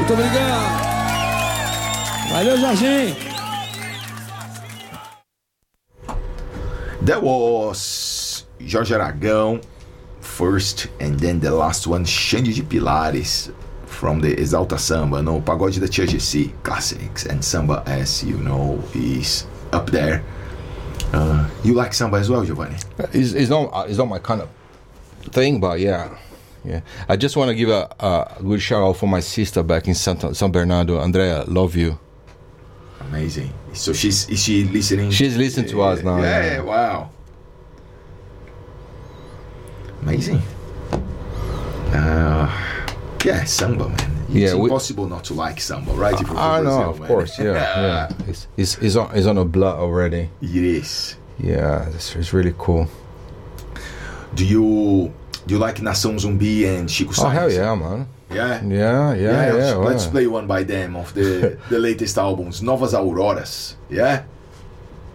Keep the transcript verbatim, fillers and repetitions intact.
Muito obrigado. Valeu, Jorginho. That was Jorge Aragão first, and then the last one, Xande de Pilares, from the Exalta Samba, no Pagode da Tia G C classics, and samba, as you know, is up there. Uh, you like samba as well, Giovanni? It's, it's not it's not my kind of thing, but yeah, yeah. I just want to give a, a good shout out for my sister back in San, San Bernardo, Andrea. Love you. Amazing. So she's is she listening? She's listening to us now. Yeah, Yeah. wow. Amazing. Uh, yeah, samba, man. It's Yeah, we- impossible not to like samba, right? If you're from I know, Brazil, of man. course, yeah, yeah. It's, it's, it's, on, it's on a blood already. It is. Yeah, it's, it's really cool. Do you do you like Nação Zumbi and Chico Sainz? Oh, hell yeah, man. Yeah. Yeah, yeah, yeah. let's, let's wow. play one by them of the the latest albums, Novas Auroras. Yeah.